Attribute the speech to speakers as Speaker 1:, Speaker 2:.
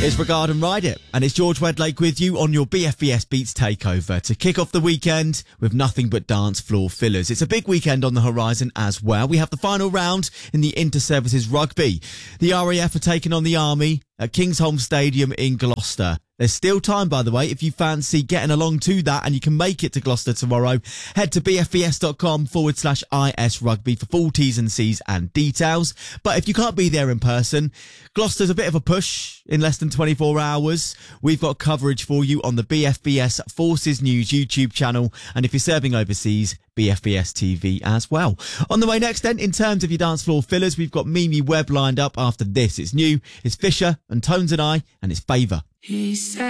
Speaker 1: It's Regard and Ride It, and it's George Wedlake with you on your BFBS Beats Takeover to kick off the weekend with nothing but dance floor fillers. It's a big weekend on the horizon as well. We have the final round in the Inter-Services Rugby. The RAF are taking on the Army at Kingsholm Stadium in Gloucester. There's still time, by the way, if you fancy getting along to that and you can make it to Gloucester tomorrow. Head to bfbs.com/IS Rugby for full T's and C's and details. But if you can't be there in person, Gloucester's a bit of a push in less than 24 hours. We've got coverage for you on the BFBS Forces News YouTube channel. And if you're serving overseas, BFBS TV as well. On the way next then, in terms of your dance floor fillers, we've got Mimi Webb lined up after this. It's new, it's Fisher and Tones and I, and it's Favour.
Speaker 2: He said